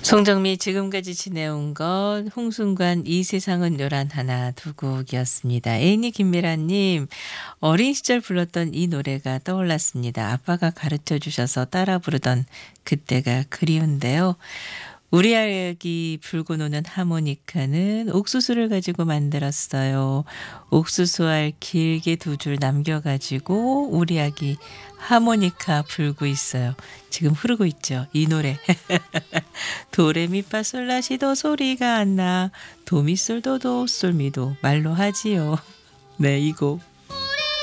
송정미 지금까지 지내온 것 홍순관 이 세상은 요란 하나 두 곡이었습니다. 애니 김미라님 어린 시절 불렀던 이 노래가 떠올랐습니다. 아빠가 가르쳐 주셔서 따라 부르던 그때가 그리운데요. 우리 아기 불고 노는 하모니카는 옥수수를 가지고 만들었어요. 옥수수알 길게 두 줄 남겨가지고 우리 아기 하모니카 불고 있어요. 지금 흐르고 있죠. 이 노래. 도레미파솔라시도 소리가 안 나. 도미솔도도 솔미도 말로 하지요. 네, 이 곡.